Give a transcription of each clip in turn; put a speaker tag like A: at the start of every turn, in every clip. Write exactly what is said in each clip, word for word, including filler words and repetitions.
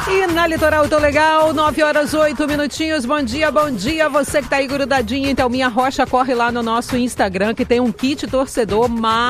A: E na Litoral Tô Legal, nove horas, oito minutinhos. Bom dia, bom dia. Você que tá aí grudadinho, então minha rocha, corre lá no nosso Instagram, que tem um kit torcedor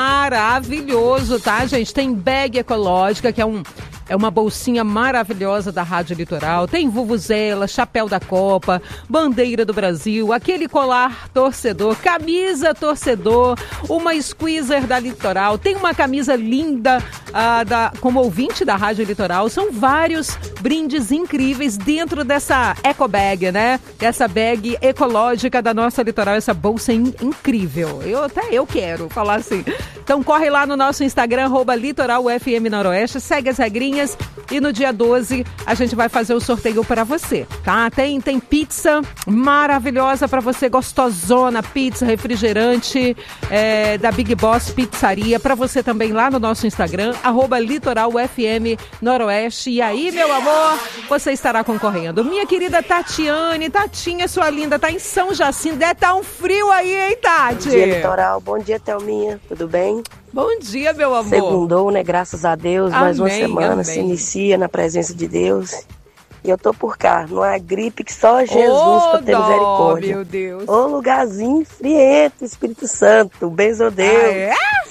A: maravilhoso, tá, gente? Tem bag ecológica, que é um... É uma bolsinha maravilhosa da Rádio Litoral. Tem vuvuzela, chapéu da Copa, bandeira do Brasil, aquele colar torcedor, camisa torcedor, uma squeezer da Litoral. Tem uma camisa linda uh, da, como ouvinte da Rádio Litoral. São vários brindes incríveis dentro dessa eco bag, né? Essa bag ecológica da nossa Litoral, essa bolsa in, incrível. Eu até eu quero falar assim. Então corre lá no nosso Instagram, arroba Litoral F M Noroeste, segue as regrinhas. E no dia doze a gente vai fazer o sorteio para você, tá? Tem, tem pizza maravilhosa para você, gostosona, pizza, refrigerante é, da Big Boss Pizzaria, para você também lá no nosso Instagram, arroba Litoral F M Noroeste. E aí, meu amor, você estará concorrendo. Minha querida Tatiane, Tatinha, sua linda, tá em São Jacinto, deve tá um frio aí, hein, Tati?
B: Bom dia, Litoral. Bom dia, Thelminha. Tudo bem?
A: Bom dia, meu amor.
B: Segundou, né? Graças a Deus.
A: Amém,
B: mais uma semana
A: amém.
B: se inicia na presença de Deus. E eu tô por cá, numa gripe que só Jesus
A: oh,
B: pra ter
A: dó,
B: misericórdia.
A: Meu Deus.
B: Ô lugarzinho friento, Espírito Santo. Benzo Deus.
A: Ah, é?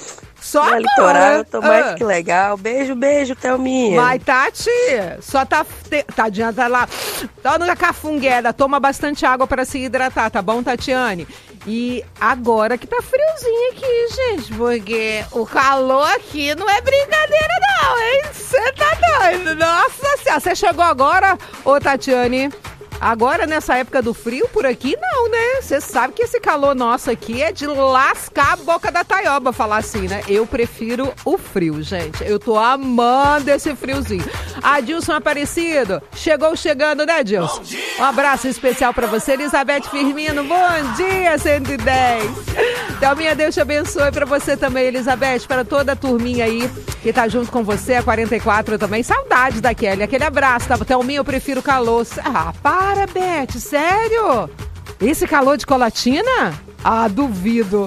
A: Só
B: na
A: agora.
B: Litoral, eu tô mais
A: ah.
B: que legal. Beijo, beijo, Thelminha.
A: Mas, Tati, só tá... Te, tadinha, tá lá... Tá na cafungueda. Toma bastante água para se hidratar, tá bom, Tatiane? E agora que tá friozinho aqui, gente, porque o calor aqui não é brincadeira não, hein? Você tá doido? Nossa senhora, você chegou agora, ô Tatiane? Agora, nessa época do frio, por aqui, não, né? Você sabe que esse calor nosso aqui é de lascar a boca da taioba, falar assim, né? Eu prefiro o frio, gente. Eu tô amando esse friozinho. Adilson Aparecido, chegou chegando, né, Adilson? Um abraço especial pra você. Elizabeth Firmino, bom dia, cento e dez. Thelminha, Deus te abençoe pra você também, Elizabeth, para toda a turminha aí que tá junto com você, a quarenta e quatro também. Saudade da Kelly, aquele abraço, tá? Thelminha, eu prefiro calor. Ah, para. Para, Beth, sério? Esse calor de Colatina? Ah, duvido.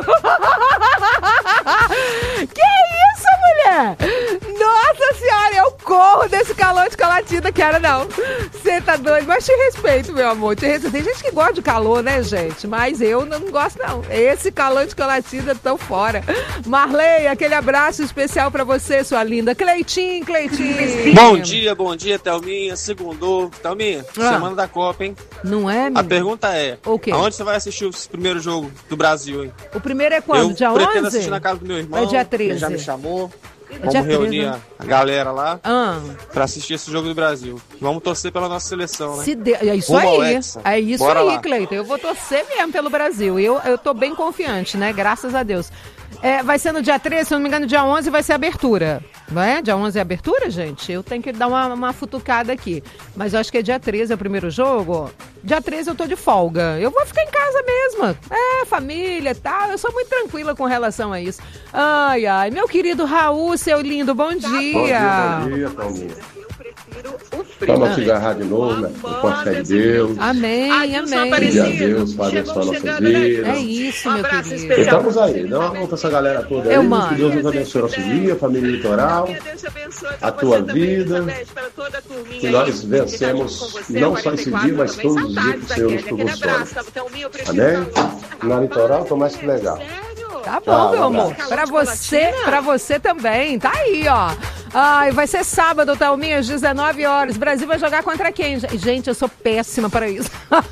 A: Que isso, mulher? Nossa senhora, eu corro desse calor de Colatina, quero não. Você tá doido? Mas te respeito, meu amor, te respeito. Tem gente que gosta de calor, né, gente? Mas eu não gosto, não. Esse calor de Colatina, tão fora. Marley, aquele abraço especial pra você, sua linda. Cleitinho, Cleitinho.
C: Bom dia, bom dia, Thelminha. Segundou. Thelminha, ah. semana da Copa, hein?
A: Não é, menino?
C: A pergunta é,
A: o quê?
C: Aonde você vai assistir o primeiro jogo do Brasil, hein?
A: O primeiro é quando?
C: Eu
A: dia onze?
C: Eu pretendo assistir na casa do meu irmão.
A: É dia treze.
C: Ele já me chamou. Vamos
A: dia
C: reunir
A: treze,
C: a galera lá
A: ah.
C: pra assistir esse jogo do Brasil. Vamos torcer pela nossa seleção, né?
A: Se de... É isso
C: Rumo
A: aí. É isso
C: Bora
A: aí,
C: lá.
A: Cleiton. Eu vou torcer mesmo pelo Brasil. Eu, eu tô bem confiante, né? Graças a Deus. É, vai ser no dia treze, se eu não me engano, dia onze vai ser a abertura. Não é? Dia onze é a abertura, gente? Eu tenho que dar uma, uma futucada aqui. Mas eu acho que é dia treze é o primeiro jogo. Dia treze eu tô de folga. Eu vou ficar em casa mesmo. É, família e tal. Eu sou muito tranquila com relação a isso. Ai, ai. Meu querido Raul, seu lindo, bom dia.
D: Bom dia, bom dia, Thelminha. Vamos agarrar de novo, né? Com a fé de Deus.
A: Amém, amém.
D: Pedir a Deus para abençoar nossas vidas.
A: É isso, meu querido.
D: Estamos aí, dá uma volta pra essa galera toda aí.
A: Eu mando.
D: Que Deus nos abençoe nosso dia, família Litoral, a tua vida. Que nós vencemos não só esse dia, mas todos os dias que o Senhor nos proporciona. Amém? Na Litoral, tô mais que legal.
A: Tá bom, ah, meu amor. Pra você, pra você também. Tá aí, ó. Ai, vai ser sábado, Thelminha, às dezenove horas. O Brasil vai jogar contra quem? Gente, eu sou péssima pra isso.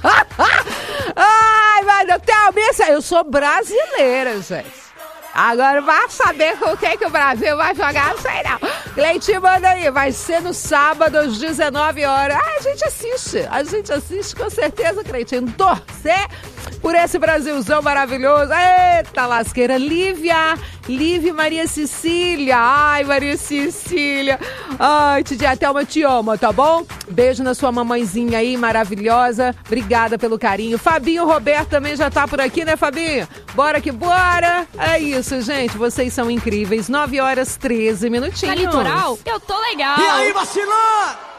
A: Ai, mas Thelminha, eu sou brasileira, gente. Agora vai saber com quem que o Brasil vai jogar, não sei não. Cleitinho, manda aí, vai ser no sábado às dezenove horas. Ah, a gente assiste, a gente assiste com certeza, Cleitinho. Torcer por esse Brasilzão maravilhoso. Eita lasqueira, Lívia, Lívia Maria Cecília. Ai, Maria Cecília. Ai, Tidia Thelma, te amo, tá bom? Beijo na sua mamãezinha aí, maravilhosa. Obrigada pelo carinho. Fabinho Roberto também já tá por aqui, né, Fabinho? Bora que bora. É isso, gente. Vocês são incríveis. nove horas, treze minutinhos.
E: Na Litoral, eu tô legal.
F: E aí, vacilão?